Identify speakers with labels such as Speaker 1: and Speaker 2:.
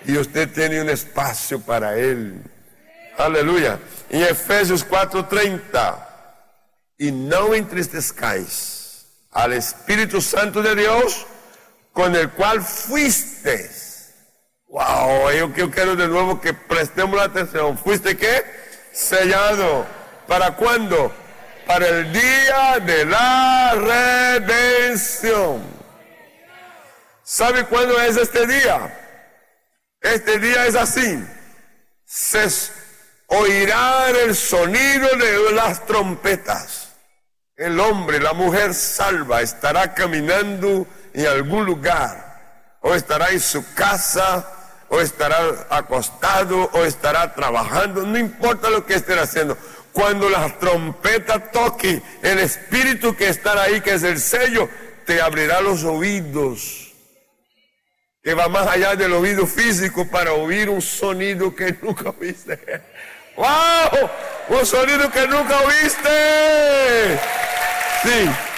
Speaker 1: y usted tiene un espacio para Él. Aleluya. En Efesios 4:30, y no entristezcáis al Espíritu Santo de Dios, con el cual fuisteis. Wow, yo quiero de nuevo que prestemos la atención. ¿Fuiste qué? Sellado. ¿Para cuándo? Para el día de la redención. ¿Sabe cuándo es este día? Este día es así. Se oirá el sonido de las trompetas. El hombre, la mujer salva estará caminando en algún lugar, o estará en su casa, o estará acostado, o estará trabajando, no importa lo que estén haciendo. Cuando las trompetas toquen, el espíritu que estará ahí, que es el sello, te abrirá los oídos, que va más allá del oído físico, para oír un sonido que nunca oíste. ¡Wow! Un sonido que nunca oíste. Sí.